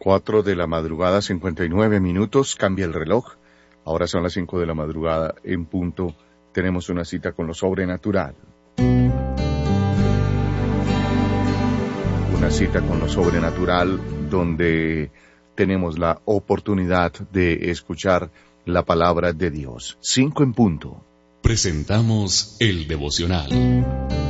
4 de la madrugada, 59 minutos, cambia el reloj. Ahora son las 5 de la madrugada en punto. Tenemos una cita con lo sobrenatural. Una cita con lo sobrenatural donde tenemos la oportunidad de escuchar la palabra de Dios. 5 en punto. Presentamos el devocional.